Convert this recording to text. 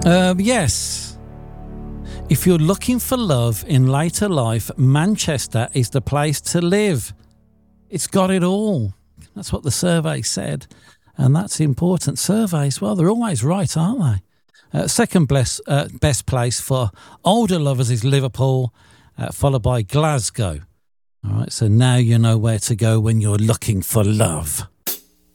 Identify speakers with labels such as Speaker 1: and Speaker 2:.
Speaker 1: Yes. If you're looking for love in later life, Manchester is the place to live. It's got it all. That's what the survey said. And that's important. Surveys, well, they're always right, aren't they? Second best place for older lovers is Liverpool, followed by Glasgow. All right, so now you know where to go when you're looking for love.